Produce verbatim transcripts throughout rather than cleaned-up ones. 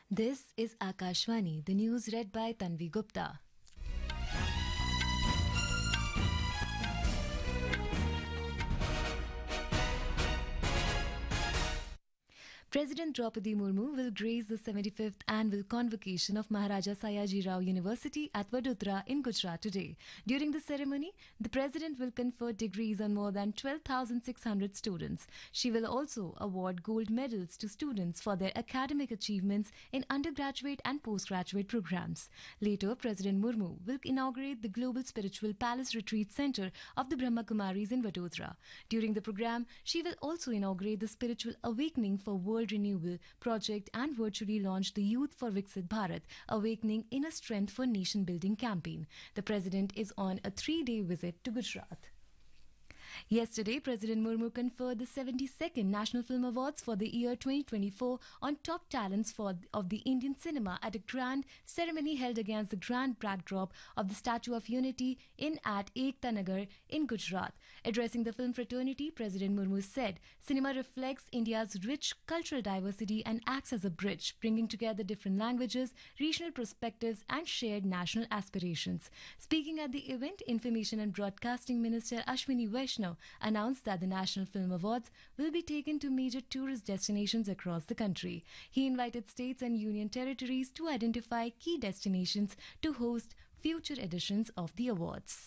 This is Akashvani, the news read by Tanvi Gupta. President Draupadi Murmu will grace the seventy-fifth annual convocation of Maharaja Sayaji Rao University at Vadodara in Gujarat today. During the ceremony, the President will confer degrees on more than twelve thousand six hundred students. She will also award gold medals to students for their academic achievements in undergraduate and postgraduate programs. Later, President Murmu will inaugurate the Global Spiritual Palace Retreat Center of the Brahma Kumaris in Vadodara. During the program, she will also inaugurate the Spiritual Awakening for World Renewal project and virtually launch the Youth for Viksit Bharat Awakening Inner Strength for Nation Building campaign. The President is on a three-day visit to Gujarat. Yesterday, President Murmu conferred the seventy-second National Film Awards for the year twenty twenty-four on top talents for, of the Indian cinema at a grand ceremony held against the grand backdrop of the Statue of Unity in at Ekta Nagar in Gujarat. Addressing the film fraternity, President Murmu said, "Cinema reflects India's rich cultural diversity and acts as a bridge, bringing together different languages, regional perspectives, and shared national aspirations." Speaking at the event, Information and Broadcasting Minister Ashwini Vaishnaw announced that the National Film Awards will be taken to major tourist destinations across the country. He invited states and union territories to identify key destinations to host future editions of the awards.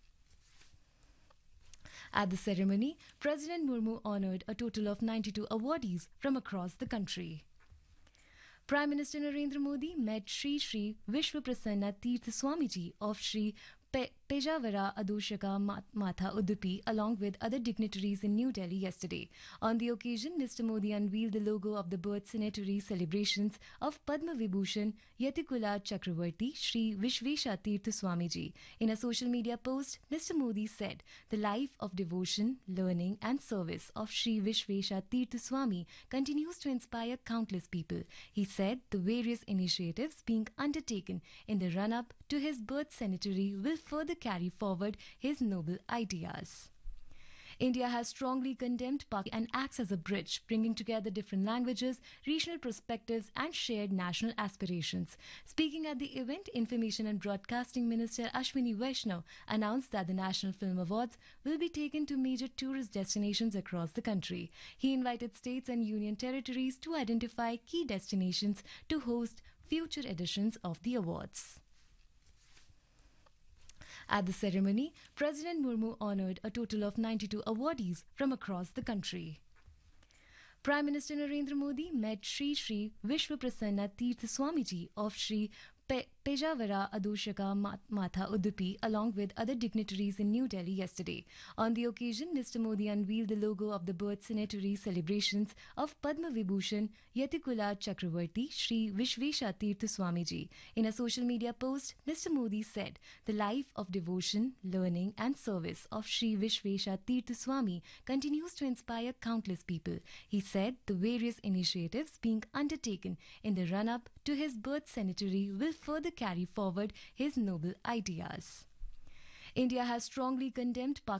At the ceremony, President Murmu honored a total of ninety-two awardees from across the country. Prime Minister Narendra Modi met Sri Sri Vishwa Prasanna Tirth Swamiji of Sri Pe- Pejavara Adoshaka Matha Udupi along with other dignitaries in New Delhi yesterday. On the occasion, Mister Modi unveiled the logo of the birth centenary celebrations of Padma Vibhushan Yatikula Chakravarti Sri Vishvesha Tirth Swamiji. In a social media post, Mister Modi said, "The life of devotion, learning and service of Sri Vishvesha Tirth Swami continues to inspire countless people." He said the various initiatives being undertaken in the run-up to his birth centenary will further carry forward his noble ideas. India has strongly condemned Pakistan and acts as a bridge, bringing together different languages, regional perspectives, and shared national aspirations. Speaking at the event, Information and Broadcasting Minister Ashwini Vaishnaw announced that the National Film Awards will be taken to major tourist destinations across the country. He invited states and union territories to identify key destinations to host future editions of the awards. At the ceremony, President Murmu honored a total of ninety-two awardees from across the country. Prime Minister Narendra Modi met Sri Sri Vishwa Prasanna Tirth Swamiji of Sri Pe- Pejavara Adoshaka Matha Udupi along with other dignitaries in New Delhi yesterday. On the occasion, Mister Modi unveiled the logo of the birth centenary celebrations of Padma Vibhushan Yatikula Chakravarti Sri Vishvesha Tirth Swamiji. In a social media post, Mister Modi said, "The life of devotion, learning and service of Sri Vishvesha Tirth Swami continues to inspire countless people." He said the various initiatives being undertaken in the run-up to his birth centenary will further carry forward his noble ideas. India has strongly condemned Pakistan